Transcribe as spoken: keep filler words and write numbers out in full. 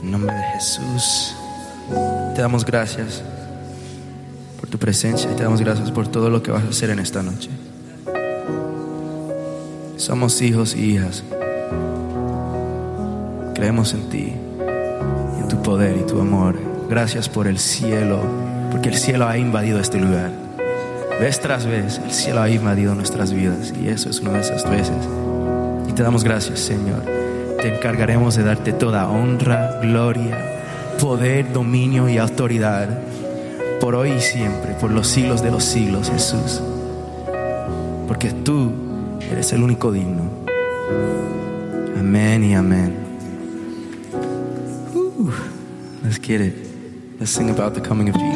En nombre de Jesús, te damos gracias por tu presencia y te damos gracias por todo lo que vas a hacer en esta noche. Somos hijos y hijas. Creemos en ti, en tu poder y tu amor. Gracias por el cielo, porque el cielo ha invadido este lugar. Vez tras vez, el cielo ha invadido nuestras vidas y eso es una de esas veces. Y te damos gracias, Señor. Te encargaremos de darte toda honra, gloria, poder, dominio y autoridad por hoy y siempre, por los siglos de los siglos, Jesús. Porque tú eres el único digno. Amén y amén. Uh, let's get it. Let's sing about the coming of Jesus.